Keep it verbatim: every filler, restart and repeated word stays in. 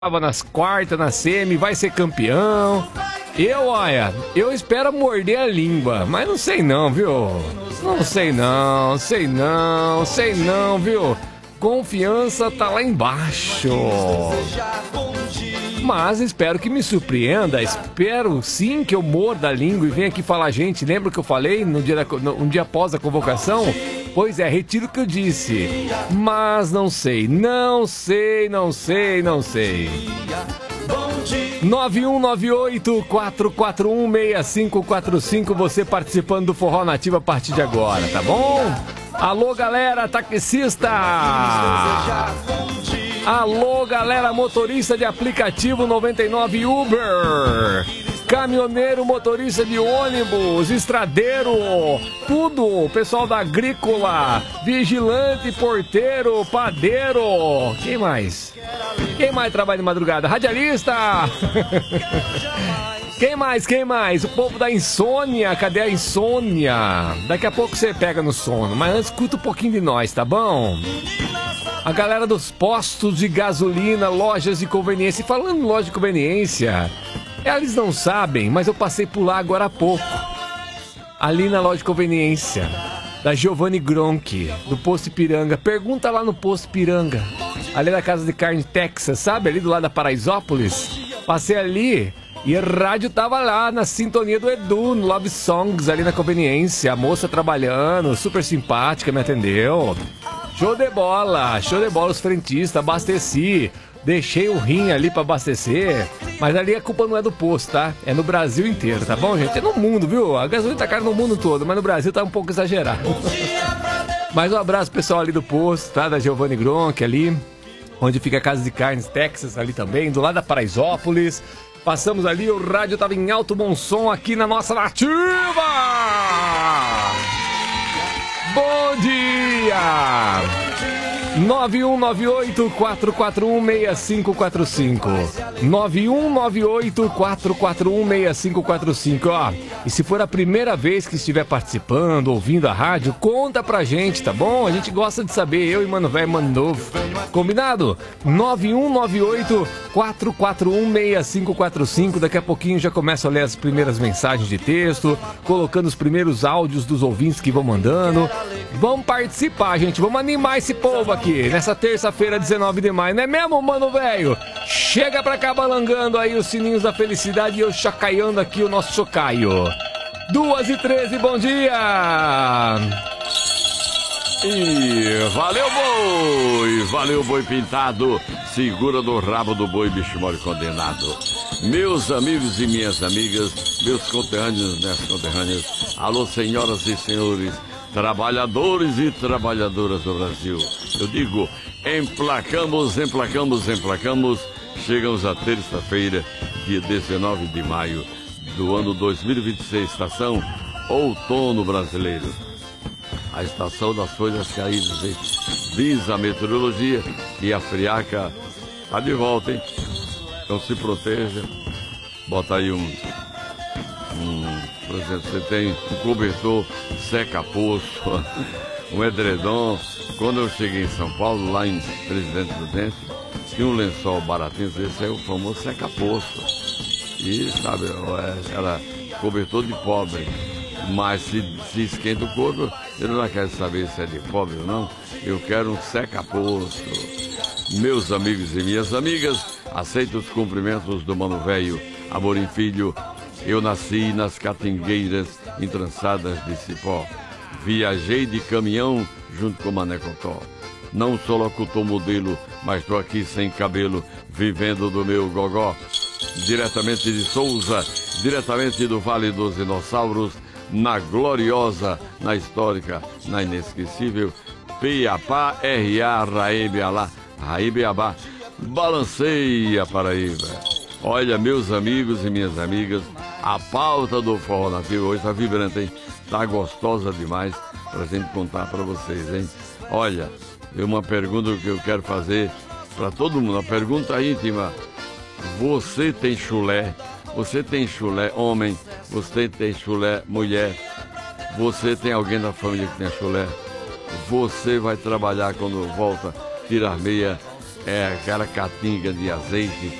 nas quartas, na semi, vai ser campeão. Eu, olha, eu espero morder a língua, mas não sei não, viu? Não sei não, sei não, sei não, viu? Confiança tá lá embaixo. Mas espero que me surpreenda, espero sim que eu morda a língua e venha aqui falar, gente, lembra que eu falei no dia, da, no, um dia após a convocação? Pois é, retiro o que eu disse, mas não sei, não sei, não sei, não sei. nove um nove oito, quatro quatro um, seis cinco quatro cinco, você participando do Forró Nativo a partir de agora, tá bom? Alô, galera taxista! Alô, galera motorista de aplicativo noventa e nove Uber! Caminhoneiro, motorista de ônibus, estradeiro, tudo, pessoal da agrícola, vigilante, porteiro, padeiro, quem mais? Quem mais trabalha de madrugada? Radialista! Quem mais? Quem mais? O povo da insônia, cadê a insônia? Daqui a pouco você pega no sono, mas antes escuta um pouquinho de nós, tá bom? A galera dos postos de gasolina, lojas de conveniência, e falando em loja de conveniência... Eles não sabem, mas eu passei por lá agora há pouco. Ali na loja de conveniência da Giovanni Gronchi, do Posto Ipiranga. Pergunta lá no Posto Ipiranga, ali na Casa de Carne Texas, sabe? Ali do lado da Paraisópolis. Passei ali e a rádio tava lá na sintonia do Edu, no Love Songs, ali na conveniência. A moça trabalhando, super simpática, me atendeu. Show de bola, show de bola os frentistas, abasteci. Deixei o rim ali pra abastecer, mas ali a culpa não é do posto, tá? É no Brasil inteiro, tá bom, gente? É no mundo, viu? A gasolina tá cara no mundo todo, mas no Brasil tá um pouco exagerado. Mas um abraço pessoal ali do posto, tá? Da Giovanni Gronchi ali, onde fica a Casa de Carnes Texas ali também, do lado da Paraisópolis. Passamos ali, o rádio tava em alto bom som aqui na nossa Nativa! Bom dia! nove um nove oito, quatro quatro um, seis cinco quatro cinco nove um nove oito, quatro quatro um, seis cinco quatro cinco. Ó, e se for a primeira vez que estiver participando, ouvindo a rádio, conta pra gente, tá bom? A gente gosta de saber, eu e Mano Velho, Mano Novo. Combinado? nove um nove oito, quatro quatro um, seis cinco quatro cinco. Daqui a pouquinho já começo a ler as primeiras mensagens de texto, colocando os primeiros áudios dos ouvintes que vão mandando. Vamos participar, gente, vamos animar esse povo aqui. Aqui, nessa terça-feira, dezenove de maio, não é mesmo, mano velho? Chega pra cá balangando aí os sininhos da felicidade e eu chacaiando aqui o nosso chocaio. Duas e treze, bom dia! E valeu, boi! Valeu, boi pintado! Segura no rabo do boi, bicho mole condenado. Meus amigos e minhas amigas, meus conterrâneos e minhas conterrâneas, alô, senhoras e senhores, trabalhadores e trabalhadoras do Brasil. Eu digo, emplacamos, emplacamos, emplacamos. Chegamos à terça-feira, dia dezenove de maio do ano dois mil e vinte e seis, estação outono brasileiro. A estação das folhas caídas, hein? Diz a meteorologia e a friaca tá de volta, hein? Então se proteja. Bota aí um... um por exemplo, você tem um cobertor seca-poço, um edredom. Quando eu cheguei em São Paulo, lá em Presidente Prudente, tinha um lençol baratinho, esse é o famoso seca-poço. E, sabe, era cobertor de pobre. Mas se, se esquenta o corpo, eu não quero saber se é de pobre ou não. Eu quero um seca-poço. Meus amigos e minhas amigas, aceito os cumprimentos do Mano Velho, Amorim Filho. Eu nasci nas catingueiras entrançadas de cipó. Viajei de caminhão junto com Mané Cotó. Não sou locutor modelo, mas tô aqui sem cabelo, vivendo do meu gogó. Diretamente de Souza, diretamente do Vale dos Dinossauros, na gloriosa, na histórica, na inesquecível Piapá, R A, Raíbe Alá, Raíbe Abá, balanceia Paraíba. Olha, meus amigos e minhas amigas, a pauta do Forró Nativo hoje tá vibrante, hein? Tá gostosa demais pra gente contar pra vocês, hein? Olha, é uma pergunta que eu quero fazer pra todo mundo, uma pergunta íntima. Você tem chulé? Você tem chulé homem? Você tem chulé mulher? Você tem alguém da família que tem chulé? Você vai trabalhar quando volta, tirar meia É, aquela catinga de azeite